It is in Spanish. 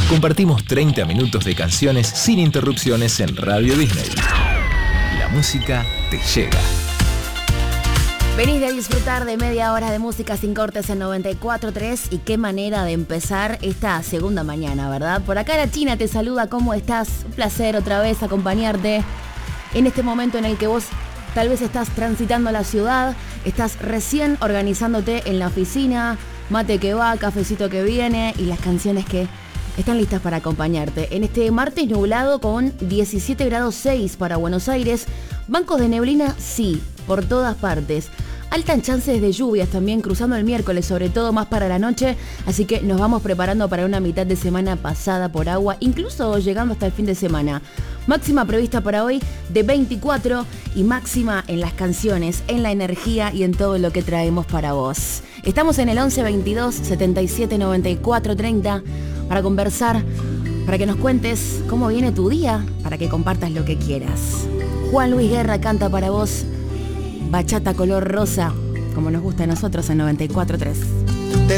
Compartimos 30 minutos de canciones sin interrupciones en Radio Disney. La música te llega. Venís de disfrutar de media hora de música sin cortes en 94.3 y qué manera de empezar esta segunda mañana, ¿verdad? Por acá la China te saluda, ¿cómo estás? Un placer otra vez acompañarte en este momento en el que vos tal vez estás transitando la ciudad, estás recién organizándote en la oficina, mate que va, cafecito que viene y las canciones que están listas para acompañarte. En este martes nublado con 17 grados 6 para Buenos Aires, bancos de neblina sí, por todas partes. Altas chances de lluvias también cruzando el miércoles, sobre todo más para la noche, así que nos vamos preparando para una mitad de semana pasada por agua, incluso llegando hasta el fin de semana. Máxima prevista para hoy de 24 y máxima en las canciones, en la energía y en todo lo que traemos para vos. Estamos en el 11 22 77 94 30 para conversar, para que nos cuentes cómo viene tu día, para que compartas lo que quieras. Juan Luis Guerra canta para vos Bachata color rosa, como nos gusta a nosotros en 94.3.